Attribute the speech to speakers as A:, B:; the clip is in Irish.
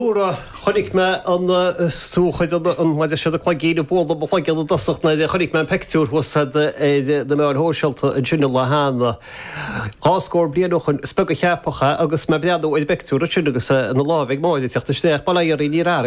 A: Ura chonig me an stúchaid an maid se a chlagéú bóla ba chлагéad a dasachna de chonig me an pectúr was de me an hóseilta an sinna le hána. Háscór blianúch an spega cheappacha agus me breadú id bectúr a sinnagus na lábhaigh máid teachta stéach bailí ní rá